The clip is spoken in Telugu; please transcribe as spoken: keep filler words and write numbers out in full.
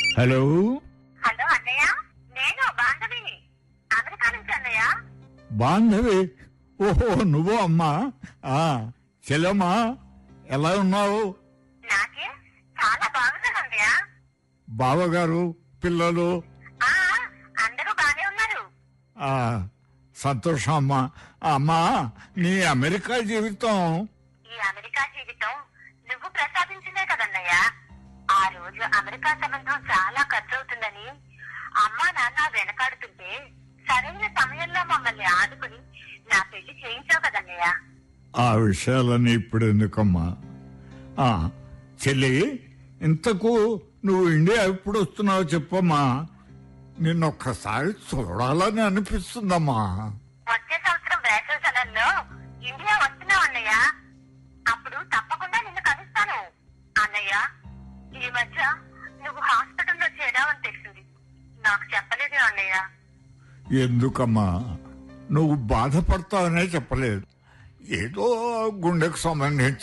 హలో హలో అన్నయ్య, నేను బాంధవిని, అమెరికా నుంచి అన్నయ్య. బాంధవి, ఓహో నువ్వు అమ్మా. ఆ చెల్లమ్మా, ఎలా ఉన్నావు? నాకే చాలా బాగున్నాను అన్నయ్య. బావగారు, పిల్లలు? ఆ అందరూ బానే ఉన్నారు. ఆ సంతోషం అమ్మా. అమ్మా, నీ అమెరికా జీవితం? ఈ అమెరికా జీవితం నువ్వు ప్రసాదించిందే కదన్నయ్య. ఆ రోజు అమెరికా సంబంధం చాలా ఖర్చు అవుతుందని అమ్మా నాన్న వెనకాడుతుంటే సరైన సమయంలో మమ్మల్ని ఆదుకుని నా పెళ్లి చేయించావు కదన్నయ్య. ఆ విషయాలని ఇప్పుడు ఎందుకమ్మా? ఆ చెల్లి, ఇంతకు నువ్వు ఇండియా ఎప్పుడు వస్తున్నావో చెప్పమ్మా. నిన్నొక్కసారి చూడాలని అనిపిస్తుందమ్మా. వచ్చే సంవత్సరం వేసవి సెలవుల్లో ఇండియా వస్తున్నావు అన్నయ్య. అప్పుడు తప్పకుండా నిన్ను కలుస్తాను అన్నయ్య. ఈ మధ్య నువ్వు హాస్పిటల్లో చేరావని తెలిసింది, నాకు చెప్పలేదు అన్నయ్య. ఎందుకమ్మా? నువ్వు బాధపడతావనే చెప్పలేదు. ఏదో గుండెకు సంబంధించి